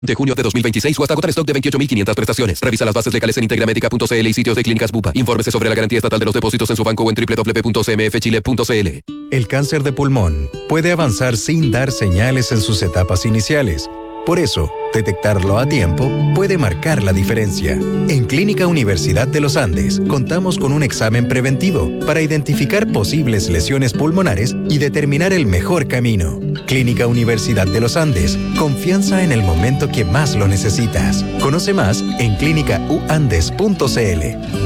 De junio de 2026 o hasta agotar stock de 28.500 prestaciones. Revisa las bases legales en integramedica.cl y sitios de Clínicas Bupa. Infórmese sobre la garantía estatal de los depósitos en su banco o en www.cmfchile.cl. El cáncer de pulmón puede avanzar sin dar señales en sus etapas iniciales. Por eso, detectarlo a tiempo puede marcar la diferencia. En Clínica Universidad de los Andes, contamos con un examen preventivo para identificar posibles lesiones pulmonares y determinar el mejor camino. Clínica Universidad de los Andes, confianza en el momento que más lo necesitas. Conoce más en clínicauandes.cl.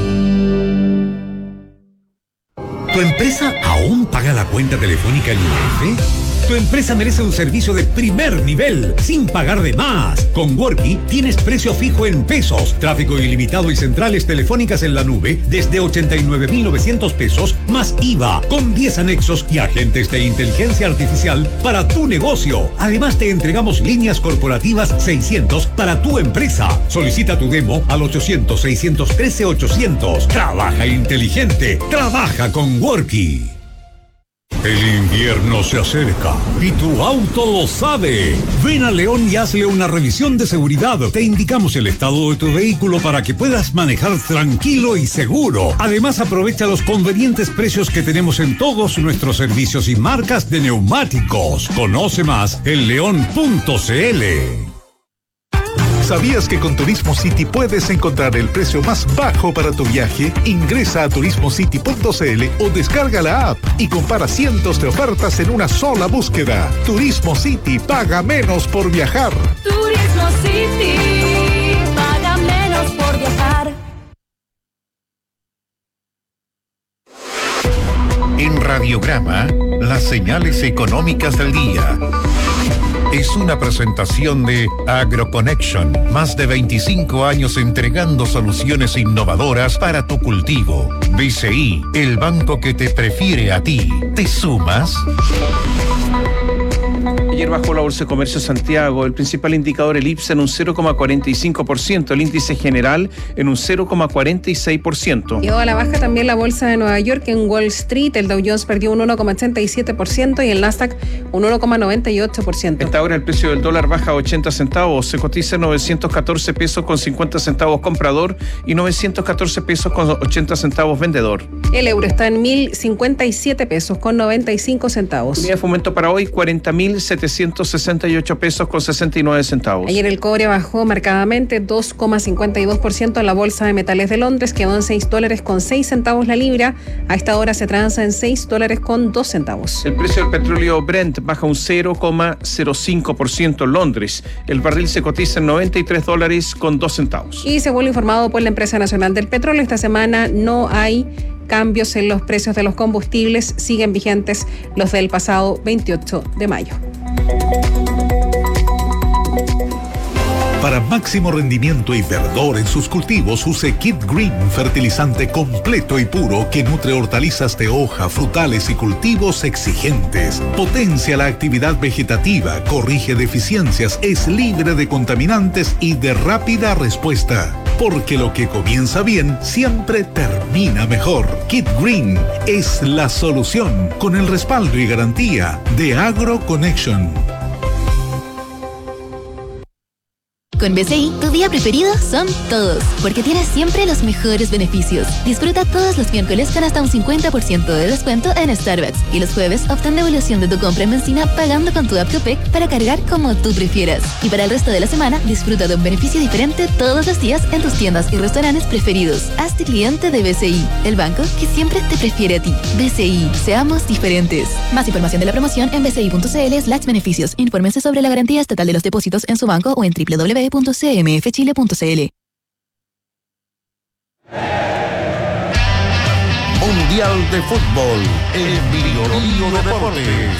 ¿Tu empresa aún paga la cuenta telefónica en IPF? Tu empresa merece un servicio de primer nivel, sin pagar de más. Con Worky tienes precio fijo en pesos, tráfico ilimitado y centrales telefónicas en la nube desde 89.900 pesos más IVA, con 10 anexos y agentes de inteligencia artificial para tu negocio. Además te entregamos líneas corporativas 600 para tu empresa. Solicita tu demo al 800-613-800. Trabaja inteligente, trabaja con Worky. El invierno se acerca y tu auto lo sabe. Ven a León y hazle una revisión de seguridad. Te indicamos el estado de tu vehículo para que puedas manejar tranquilo y seguro. Además, aprovecha los convenientes precios que tenemos en todos nuestros servicios y marcas de neumáticos. Conoce más en león.cl. ¿Sabías que con Turismo City puedes encontrar el precio más bajo para tu viaje? Ingresa a turismocity.cl o descarga la app y compara cientos de ofertas en una sola búsqueda. Turismo City, paga menos por viajar. Turismo City, paga menos por viajar. En Radiograma, las señales económicas del día. Es una presentación de AgroConnection, más de 25 años entregando soluciones innovadoras para tu cultivo. BCI, el banco que te prefiere a ti. ¿Te sumas? Ayer bajó la Bolsa de Comercio de Santiago, el principal indicador, el IPSA, en un 0,45%, el índice general en un 0,46%. Llegó a la baja también la Bolsa de Nueva York. En Wall Street el Dow Jones perdió un 1,87% y el Nasdaq un 1,98%. Esta hora el precio del dólar baja a 80 centavos, se cotiza en 914 pesos con 50 centavos comprador y 914 pesos con 80 centavos vendedor. El euro está en 1.057 pesos con 95 centavos. Unidad de fomento para hoy, 40.768 pesos con 69 centavos. Ayer el cobre bajó marcadamente 2,52% en la Bolsa de Metales de Londres, quedó en $6 con 6 centavos la libra. A esta hora se transa en $6 con 2 centavos. El precio del petróleo Brent baja un 0,05% en Londres. El barril se cotiza en $93 con 2 centavos. Y según lo informado por la Empresa Nacional del Petróleo, esta semana no hay cambios en los precios de los combustibles, siguen vigentes los del pasado 28 de mayo. Para máximo rendimiento y verdor en sus cultivos, use Kit Green, fertilizante completo y puro que nutre hortalizas de hoja, frutales y cultivos exigentes. Potencia la actividad vegetativa, corrige deficiencias, es libre de contaminantes y de rápida respuesta. Porque lo que comienza bien siempre termina mejor. Kit Green es la solución, con el respaldo y garantía de AgroConnection. Con BCI, tu día preferido son todos, porque tienes siempre los mejores beneficios. Disfruta todos los miércoles con hasta un 50% de descuento en Starbucks y los jueves obtén devolución de tu compra en benzina pagando con tu app Copec para cargar como tú prefieras. Y para el resto de la semana, disfruta de un beneficio diferente todos los días en tus tiendas y restaurantes preferidos. Hazte cliente de BCI, el banco que siempre te prefiere a ti. BCI, seamos diferentes. Más información de la promoción en bci.cl/beneficios. Infórmense sobre la garantía estatal de los depósitos en su banco o en www.cmfchile.cl. Mundial de Fútbol en Bio Deportes.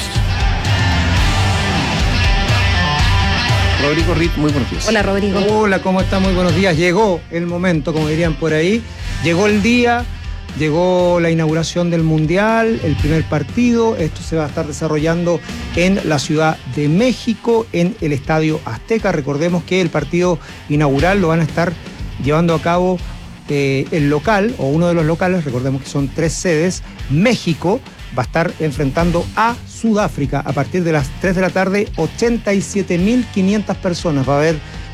Rodrigo Ritt, muy buenos días. Hola, Rodrigo. Hola, ¿cómo está? Muy buenos días. Llegó el momento, como dirían por ahí. Llegó el día, llegó la inauguración del Mundial, el primer partido. Esto se va a estar desarrollando en la Ciudad de México, en el Estadio Azteca. Recordemos que el partido inaugural lo van a estar llevando a cabo el local, o uno de los locales, recordemos que son 3 sedes. México va a estar enfrentando a Sudáfrica a partir de las 3 de la tarde, 87.500 personas. Va a haber